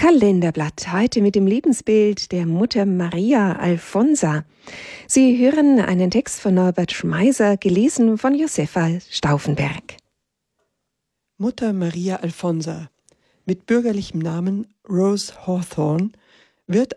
Kalenderblatt, heute mit dem Lebensbild der Mutter Maria Alfonsa. Sie hören einen Text von Norbert Schmeiser, gelesen von Josefa Stauffenberg. Mutter Maria Alfonsa, mit bürgerlichem Namen Rose Hawthorne, wird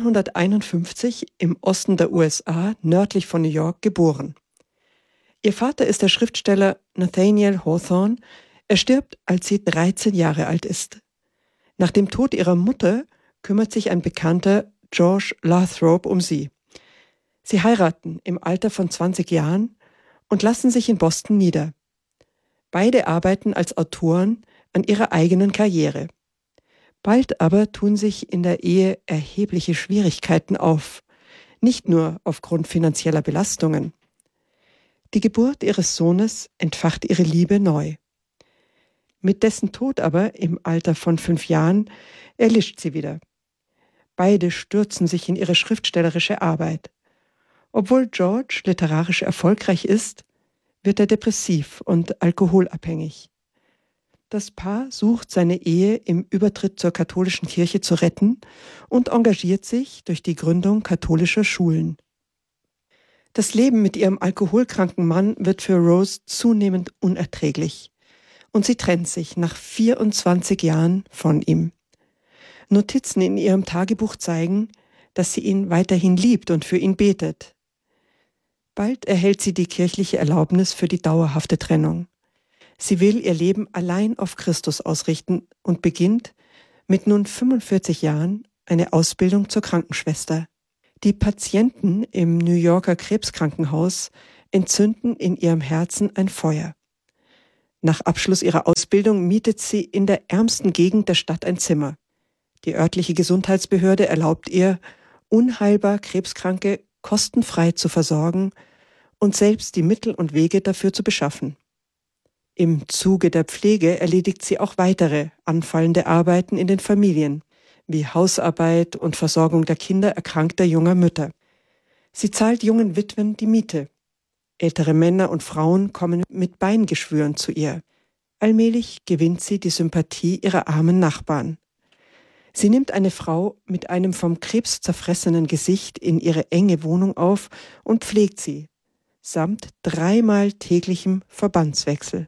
1851 im Osten der USA, nördlich von New York, geboren. Ihr Vater ist der Schriftsteller Nathaniel Hawthorne. Er stirbt, als sie 13 Jahre alt ist. Nach dem Tod ihrer Mutter kümmert sich ein Bekannter, George Lathrop, um sie. Sie heiraten im Alter von 20 Jahren und lassen sich in Boston nieder. Beide arbeiten als Autoren an ihrer eigenen Karriere. Bald aber tun sich in der Ehe erhebliche Schwierigkeiten auf, nicht nur aufgrund finanzieller Belastungen. Die Geburt ihres Sohnes entfacht ihre Liebe neu. Mit dessen Tod aber im Alter von 5 Jahren erlischt sie wieder. Beide stürzen sich in ihre schriftstellerische Arbeit. Obwohl George literarisch erfolgreich ist, wird er depressiv und alkoholabhängig. Das Paar sucht seine Ehe im Übertritt zur katholischen Kirche zu retten und engagiert sich durch die Gründung katholischer Schulen. Das Leben mit ihrem alkoholkranken Mann wird für Rose zunehmend unerträglich. Und sie trennt sich nach 24 Jahren von ihm. Notizen in ihrem Tagebuch zeigen, dass sie ihn weiterhin liebt und für ihn betet. Bald erhält sie die kirchliche Erlaubnis für die dauerhafte Trennung. Sie will ihr Leben allein auf Christus ausrichten und beginnt mit nun 45 Jahren eine Ausbildung zur Krankenschwester. Die Patienten im New Yorker Krebskrankenhaus entzünden in ihrem Herzen ein Feuer. Nach Abschluss ihrer Ausbildung mietet sie in der ärmsten Gegend der Stadt ein Zimmer. Die örtliche Gesundheitsbehörde erlaubt ihr, unheilbar Krebskranke kostenfrei zu versorgen und selbst die Mittel und Wege dafür zu beschaffen. Im Zuge der Pflege erledigt sie auch weitere anfallende Arbeiten in den Familien, wie Hausarbeit und Versorgung der Kinder erkrankter junger Mütter. Sie zahlt jungen Witwen die Miete. Ältere Männer und Frauen kommen mit Beingeschwüren zu ihr. Allmählich gewinnt sie die Sympathie ihrer armen Nachbarn. Sie nimmt eine Frau mit einem vom Krebs zerfressenen Gesicht in ihre enge Wohnung auf und pflegt sie, samt 3-mal täglichem Verbandswechsel.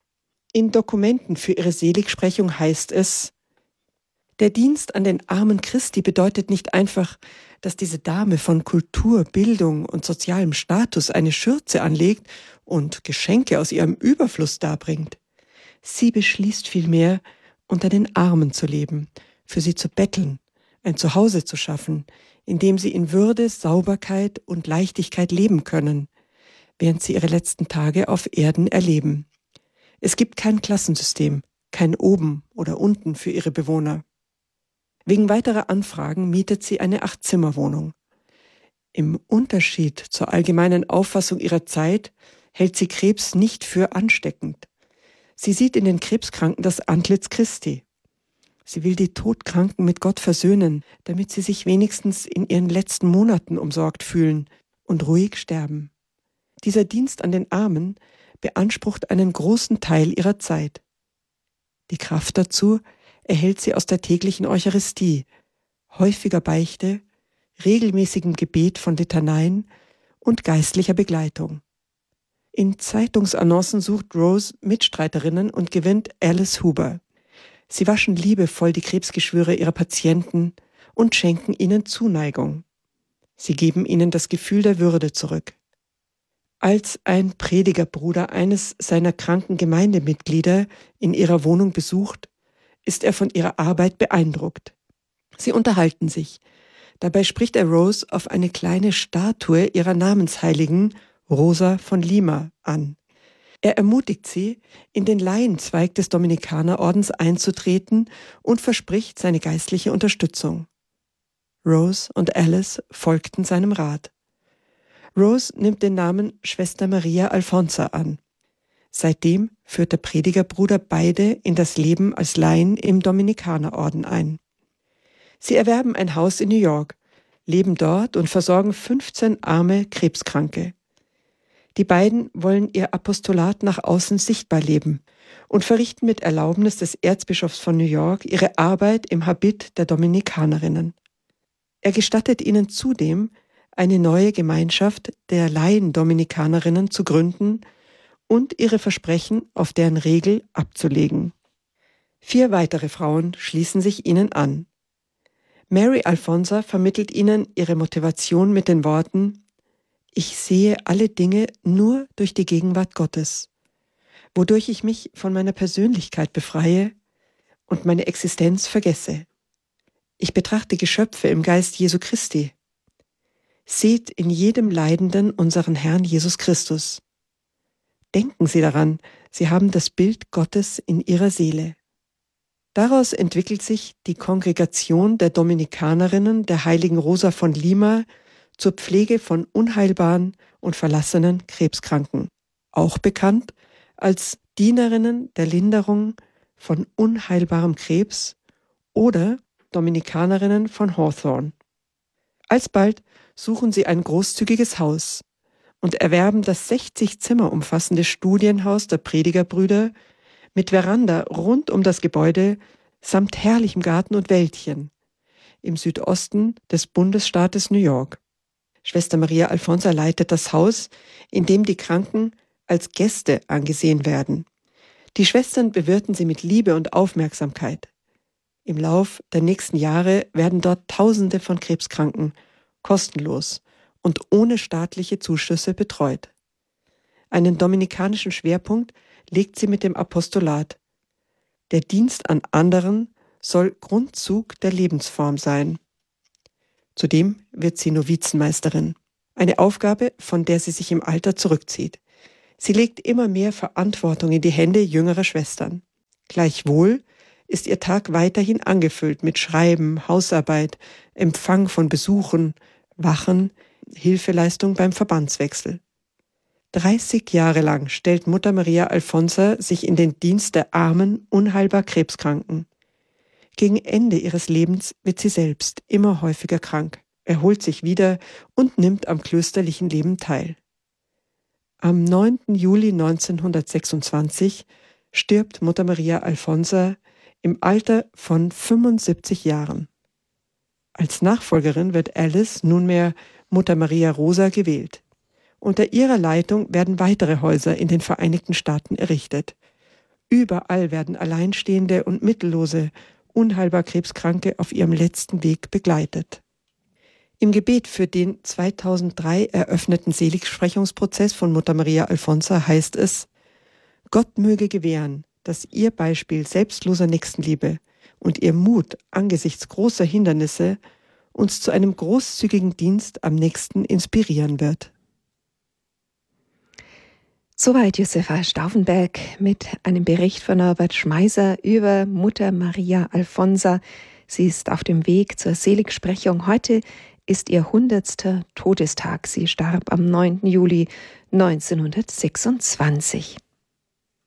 In Dokumenten für ihre Seligsprechung heißt es: Der Dienst an den Armen Christi bedeutet nicht einfach, dass diese Dame von Kultur, Bildung und sozialem Status eine Schürze anlegt und Geschenke aus ihrem Überfluss darbringt. Sie beschließt vielmehr, unter den Armen zu leben, für sie zu betteln, ein Zuhause zu schaffen, in dem sie in Würde, Sauberkeit und Leichtigkeit leben können, während sie ihre letzten Tage auf Erden erleben. Es gibt kein Klassensystem, kein Oben oder Unten für ihre Bewohner. Wegen weiterer Anfragen mietet sie eine 8-Zimmer-Wohnung. Im Unterschied zur allgemeinen Auffassung ihrer Zeit hält sie Krebs nicht für ansteckend. Sie sieht in den Krebskranken das Antlitz Christi. Sie will die Todkranken mit Gott versöhnen, damit sie sich wenigstens in ihren letzten Monaten umsorgt fühlen und ruhig sterben. Dieser Dienst an den Armen beansprucht einen großen Teil ihrer Zeit. Die Kraft dazu erhält sie aus der täglichen Eucharistie, häufiger Beichte, regelmäßigem Gebet von Litaneien und geistlicher Begleitung. In Zeitungsannoncen sucht Rose Mitstreiterinnen und gewinnt Alice Huber. Sie waschen liebevoll die Krebsgeschwüre ihrer Patienten und schenken ihnen Zuneigung. Sie geben ihnen das Gefühl der Würde zurück. Als ein Predigerbruder eines seiner kranken Gemeindemitglieder in ihrer Wohnung besucht, ist er von ihrer Arbeit beeindruckt. Sie unterhalten sich. Dabei spricht er Rose auf eine kleine Statue ihrer Namensheiligen, Rosa von Lima, an. Er ermutigt sie, in den Laienzweig des Dominikanerordens einzutreten und verspricht seine geistliche Unterstützung. Rose und Alice folgten seinem Rat. Rose nimmt den Namen Schwester Maria Alfonsa an. Seitdem führt der Predigerbruder beide in das Leben als Laien im Dominikanerorden ein. Sie erwerben ein Haus in New York, leben dort und versorgen 15 arme Krebskranke. Die beiden wollen ihr Apostolat nach außen sichtbar leben und verrichten mit Erlaubnis des Erzbischofs von New York ihre Arbeit im Habit der Dominikanerinnen. Er gestattet ihnen zudem, eine neue Gemeinschaft der Laien-Dominikanerinnen zu gründen und ihre Versprechen auf deren Regel abzulegen. 4 weitere Frauen schließen sich ihnen an. Mary Alfonsa vermittelt ihnen ihre Motivation mit den Worten: Ich sehe alle Dinge nur durch die Gegenwart Gottes, wodurch ich mich von meiner Persönlichkeit befreie und meine Existenz vergesse. Ich betrachte Geschöpfe im Geist Jesu Christi. Seht in jedem Leidenden unseren Herrn Jesus Christus. Denken Sie daran, Sie haben das Bild Gottes in Ihrer Seele. Daraus entwickelt sich die Kongregation der Dominikanerinnen der heiligen Rosa von Lima zur Pflege von unheilbaren und verlassenen Krebskranken, auch bekannt als Dienerinnen der Linderung von unheilbarem Krebs oder Dominikanerinnen von Hawthorne. Alsbald suchen sie ein großzügiges Haus und erwerben das 60 Zimmer umfassende Studienhaus der Predigerbrüder mit Veranda rund um das Gebäude samt herrlichem Garten und Wäldchen im Südosten des Bundesstaates New York. Schwester Maria Alfonsa leitet das Haus, in dem die Kranken als Gäste angesehen werden. Die Schwestern bewirten sie mit Liebe und Aufmerksamkeit. Im Lauf der nächsten Jahre werden dort Tausende von Krebskranken kostenlos und ohne staatliche Zuschüsse betreut. Einen dominikanischen Schwerpunkt legt sie mit dem Apostolat. Der Dienst an anderen soll Grundzug der Lebensform sein. Zudem wird sie Novizenmeisterin, eine Aufgabe, von der sie sich im Alter zurückzieht. Sie legt immer mehr Verantwortung in die Hände jüngerer Schwestern. Gleichwohl ist ihr Tag weiterhin angefüllt mit Schreiben, Hausarbeit, Empfang von Besuchen, Wachen, Hilfeleistung beim Verbandswechsel. 30 Jahre lang stellt Mutter Maria Alfonsa sich in den Dienst der armen, unheilbar Krebskranken. Gegen Ende ihres Lebens wird sie selbst immer häufiger krank, erholt sich wieder und nimmt am klösterlichen Leben teil. Am 9. Juli 1926 stirbt Mutter Maria Alfonsa im Alter von 75 Jahren. Als Nachfolgerin wird Alice nunmehr Mutter Maria Rosa gewählt. Unter ihrer Leitung werden weitere Häuser in den Vereinigten Staaten errichtet. Überall werden alleinstehende und mittellose, unheilbar Krebskranke auf ihrem letzten Weg begleitet. Im Gebet für den 2003 eröffneten Seligsprechungsprozess von Mutter Maria Alfonsa heißt es: Gott möge gewähren, dass ihr Beispiel selbstloser Nächstenliebe und ihr Mut angesichts großer Hindernisse uns zu einem großzügigen Dienst am Nächsten inspirieren wird. Soweit Josefa Stauffenberg mit einem Bericht von Norbert Schmeiser über Mutter Maria Alfonsa. Sie ist auf dem Weg zur Seligsprechung. Heute ist ihr 100. Todestag. Sie starb am 9. Juli 1926.